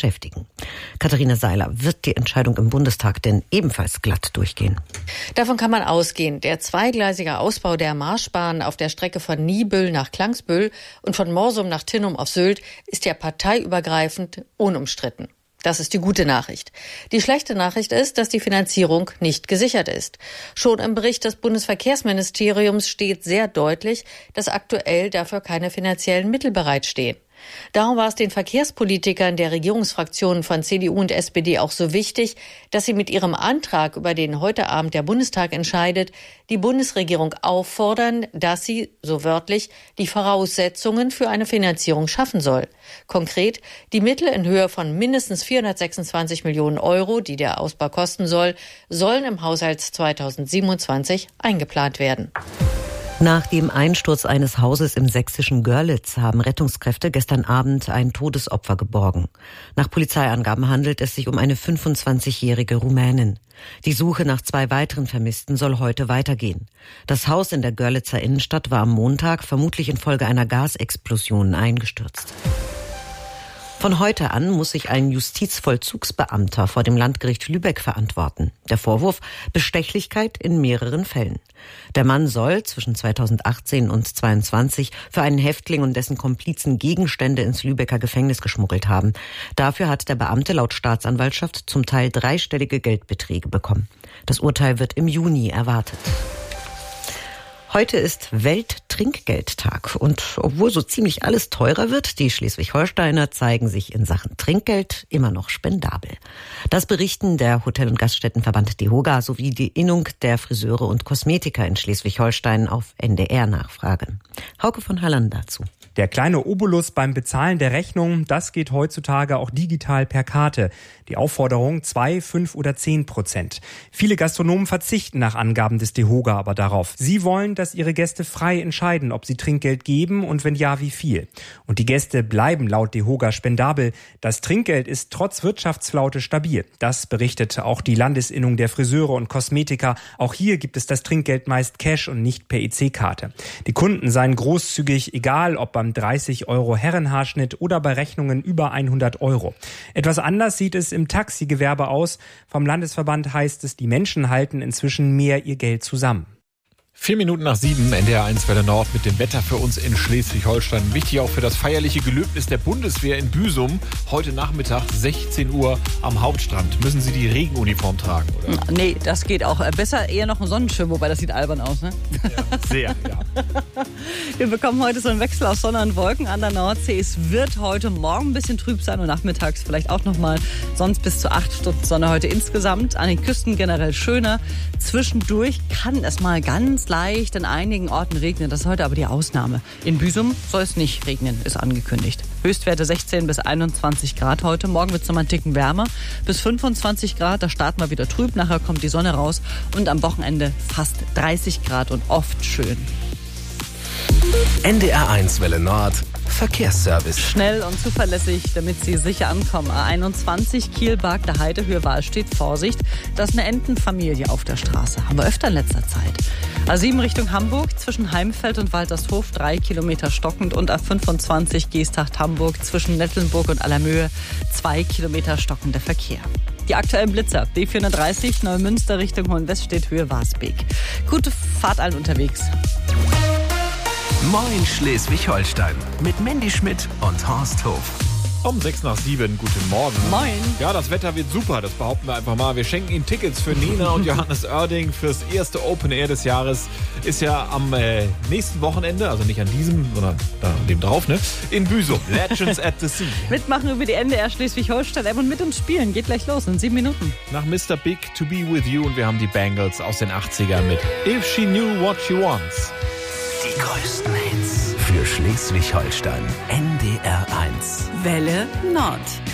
beschäftigen. Katharina Seiler, wird die Entscheidung im Bundestag denn ebenfalls glatt durchgehen? Davon kann man ausgehen. Der zweigleisige Ausbau der Marschbahn auf der Strecke von Niebüll nach Klangsbüll und von Morsum nach Tinnum auf Sylt ist ja parteiübergreifend unumstritten. Das ist die gute Nachricht. Die schlechte Nachricht ist, dass die Finanzierung nicht gesichert ist. Schon im Bericht des Bundesverkehrsministeriums steht sehr deutlich, dass aktuell dafür keine finanziellen Mittel bereitstehen. Darum war es den Verkehrspolitikern der Regierungsfraktionen von CDU und SPD auch so wichtig, dass sie mit ihrem Antrag, über den heute Abend der Bundestag entscheidet, die Bundesregierung auffordern, dass sie, so wörtlich, die Voraussetzungen für eine Finanzierung schaffen soll. Konkret, die Mittel in Höhe von mindestens 426 Millionen Euro, die der Ausbau kosten soll, sollen im Haushalt 2027 eingeplant werden. Nach dem Einsturz eines Hauses im sächsischen Görlitz haben Rettungskräfte gestern Abend ein Todesopfer geborgen. Nach Polizeiangaben handelt es sich um eine 25-jährige Rumänin. Die Suche nach 2 weiteren Vermissten soll heute weitergehen. Das Haus in der Görlitzer Innenstadt war am Montag vermutlich infolge einer Gasexplosion eingestürzt. Von heute an muss sich ein Justizvollzugsbeamter vor dem Landgericht Lübeck verantworten. Der Vorwurf: Bestechlichkeit in mehreren Fällen. Der Mann soll zwischen 2018 und 2022 für einen Häftling und dessen Komplizen Gegenstände ins Lübecker Gefängnis geschmuggelt haben. Dafür hat der Beamte laut Staatsanwaltschaft zum Teil 3-stellige Geldbeträge bekommen. Das Urteil wird im Juni erwartet. Heute ist Welttrinkgeldtag und obwohl so ziemlich alles teurer wird, die Schleswig-Holsteiner zeigen sich in Sachen Trinkgeld immer noch spendabel. Das berichten der Hotel- und Gaststättenverband DEHOGA sowie die Innung der Friseure und Kosmetiker in Schleswig-Holstein auf NDR-Nachfrage. Hauke von Halland dazu. Der kleine Obolus beim Bezahlen der Rechnung, das geht heutzutage auch digital per Karte. Die Aufforderung 2, 5 oder 10%. Viele Gastronomen verzichten nach Angaben des DEHOGA aber darauf. Sie wollen, dass ihre Gäste frei entscheiden, ob sie Trinkgeld geben und wenn ja, wie viel. Und die Gäste bleiben laut DEHOGA spendabel. Das Trinkgeld ist trotz Wirtschaftsflaute stabil. Das berichtet auch die Landesinnung der Friseure und Kosmetiker. Auch hier gibt es das Trinkgeld meist Cash und nicht per EC-Karte. Die Kunden seien großzügig, egal ob beim 30 € Herrenhaarschnitt oder bei Rechnungen über 100 €. Etwas anders sieht es im Taxigewerbe aus. Vom Landesverband heißt es, die Menschen halten inzwischen mehr ihr Geld zusammen. 7:04, NDR1 Welle Nord mit dem Wetter für uns in Schleswig-Holstein. Wichtig auch für das feierliche Gelöbnis der Bundeswehr in Büsum. Heute Nachmittag 16 Uhr am Hauptstrand. Müssen Sie die Regenuniform tragen, oder? Nee, das geht auch. Besser eher noch ein Sonnenschirm, wobei das sieht albern aus, ne? Ja, sehr, ja. Wir bekommen heute so einen Wechsel aus Sonne und Wolken an der Nordsee. Es wird heute Morgen ein bisschen trüb sein und nachmittags vielleicht auch nochmal. Sonst bis zu 8 Stunden Sonne heute insgesamt. An den Küsten generell schöner. Zwischendurch kann es mal ganz leicht in einigen Orten regnen. Das ist heute aber die Ausnahme. In Büsum soll es nicht regnen, ist angekündigt. Höchstwerte 16 bis 21 Grad heute. Morgen wird es nochmal einen Ticken wärmer. Bis 25 Grad, da starten wir wieder trüb. Nachher kommt die Sonne raus. Und am Wochenende fast 30 Grad und oft schön. NDR1 Welle Nord Verkehrsservice. Schnell und zuverlässig, damit Sie sicher ankommen. A21 Kiel-Bargter Heide, Höhe Wahlstedt, Vorsicht. Das ist eine Entenfamilie auf der Straße. Haben wir öfter in letzter Zeit. A7 Richtung Hamburg, zwischen Heimfeld und Waltershof 3 Kilometer stockend und A25 Geesthacht-Hamburg zwischen Nettlenburg und Allermöhe 2 Kilometer stockender Verkehr. Die aktuellen Blitzer, B430 Neumünster Richtung Hohenweststedt, Höhe Warsbeek. Gute Fahrt allen unterwegs. Moin Schleswig-Holstein mit Mandy Schmidt und Horst Hof. Um 6:07, guten Morgen. Moin. Ja, das Wetter wird super, das behaupten wir einfach mal. Wir schenken Ihnen Tickets für Nina und Johannes Oerding fürs erste Open Air des Jahres. Ist ja am nächsten Wochenende, also nicht an diesem, sondern an dem drauf, ne? In Büsum, Legends at the Sea. Mitmachen über die NDR Schleswig-Holstein-App und mit uns spielen. Geht gleich los in 7 Minuten. Nach Mr. Big to be with you und wir haben die Bangles aus den 80ern mit If She Knew What She Wants. Die größten Hits für Schleswig-Holstein. NDR1. Welle Nord.